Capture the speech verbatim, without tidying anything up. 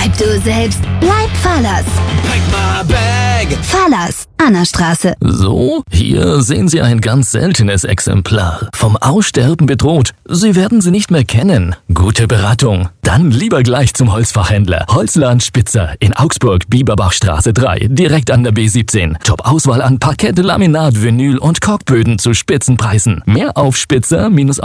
Bleib du selbst. Bleib Fallers. Pack my bag. Fallers, Annastraße. So, hier sehen Sie ein ganz seltenes Exemplar. Vom Aussterben bedroht. Sie werden sie nicht mehr kennen. Gute Beratung. Dann lieber gleich zum Holzfachhändler. Holzland Spitzer in Augsburg, Bieberbachstraße drei, direkt an der B siebzehn. Top-Auswahl an Parkett, Laminat, Vinyl und Korkböden zu Spitzenpreisen. Mehr auf spitzer-